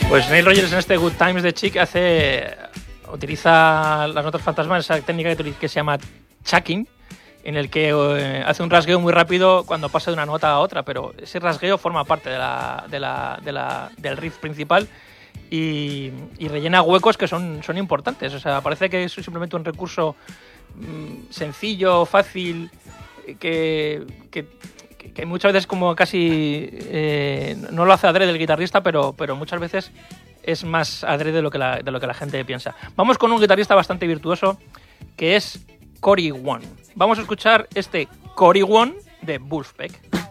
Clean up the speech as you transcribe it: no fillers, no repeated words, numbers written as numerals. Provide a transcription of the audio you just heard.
Pues Nile Rodgers en este Good Times de Chic utiliza las notas fantasmas, esa técnica que se llama chucking, en el que hace un rasgueo muy rápido cuando pasa de una nota a otra, pero ese rasgueo forma parte del riff principal y rellena huecos que son importantes. O sea, parece que es simplemente un recurso sencillo, fácil, que muchas veces como casi no lo hace adrede el guitarrista, pero muchas veces es más adrede de lo que la gente piensa. Vamos con un guitarrista bastante virtuoso que es Cory Wong. Vamos a escuchar este Cory Wong de Vulfpeck.